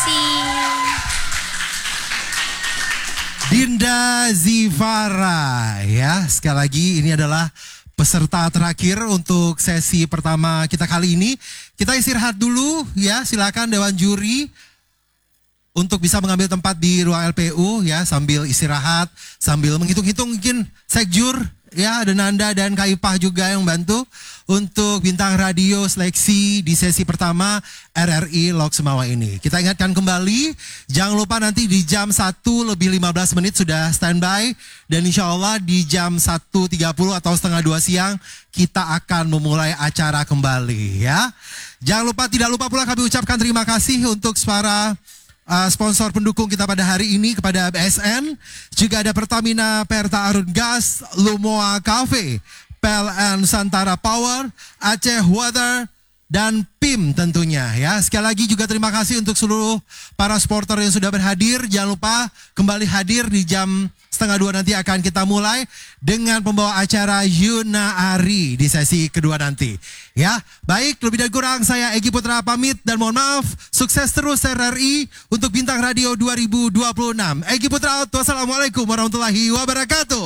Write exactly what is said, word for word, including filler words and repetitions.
kasih. Dinda Zivara, ya sekali lagi ini adalah peserta terakhir untuk sesi pertama kita kali ini. Kita istirahat dulu ya, silakan Dewan Juri untuk bisa mengambil tempat di ruang L P U ya, sambil istirahat, sambil menghitung-hitung mungkin Sekjur ya, ada Nanda dan Kaipah juga yang bantu untuk bintang radio seleksi di sesi pertama R R I Lok Sumawa ini. Kita ingatkan kembali, jangan lupa nanti di jam satu lebih lima belas menit sudah standby, dan insya Allah di jam satu tiga puluh atau setengah dua siang kita akan memulai acara kembali ya. Jangan lupa, tidak lupa pula kami ucapkan terima kasih untuk para Uh, sponsor pendukung kita pada hari ini, kepada B S N, juga ada Pertamina Perta Arun Gas, Lumoa Cafe, P L N Nusantara Power, Aceh Water, dan P I M tentunya ya. Sekali lagi juga terima kasih untuk seluruh para supporter yang sudah berhadir. Jangan lupa kembali hadir di jam setengah dua nanti akan kita mulai dengan pembawa acara Yuna Ari di sesi kedua nanti. Ya, baik, lebih dan kurang saya Egy Putra pamit dan mohon maaf. Sukses terus R R I untuk Bintang Radio dua ribu dua puluh enam. Egy Putra out. Wassalamualaikum warahmatullahi wabarakatuh.